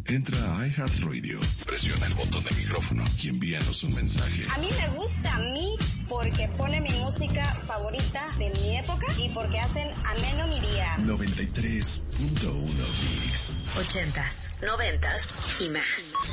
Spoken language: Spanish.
Entra a iHeartRadio, presiona el botón de micrófono y envíanos un mensaje. A mí me gusta porque pone mi música favorita de mi época y porque hacen ameno mi día. 93.1 Mix. 80s, 90s y más.